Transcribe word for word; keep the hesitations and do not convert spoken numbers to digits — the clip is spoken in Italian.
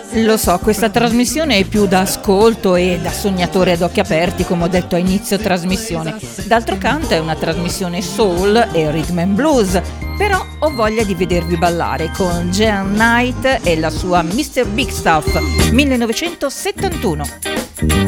Lo so, questa trasmissione è più da ascolto e da sognatore ad occhi aperti, come ho detto a inizio trasmissione. D'altro canto è una trasmissione soul e rhythm and blues, però ho voglia di vedervi ballare con Jean Knight e la sua mister Big Stuff millenovecentosettantuno.